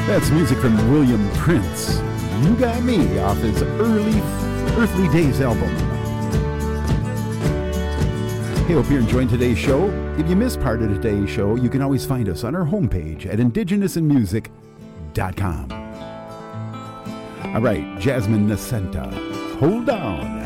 That's music from William Prince. You Got Me off his Earthly Days album. Hey, hope you're enjoying today's show. If you missed part of today's show, you can always find us on our homepage at indigenousinmusic.com. All right, Jasmine Nascenta, Hold On.